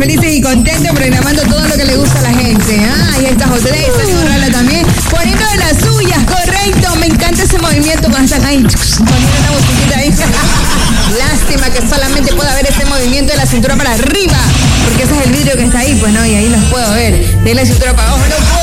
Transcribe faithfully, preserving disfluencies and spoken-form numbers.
felices y contentos programando todo lo que le gusta a la gente. Ah, ahí está José de Rala también. Poniendo de las suyas, correcto. Me encanta ese movimiento cuando están ahí poniendo una musiquita ahí. Lástima que solamente pueda ver ese movimiento de la cintura para arriba, porque ese es el vidrio que está ahí, pues no, y ahí los puedo ver. De la cintura para abajo no puedo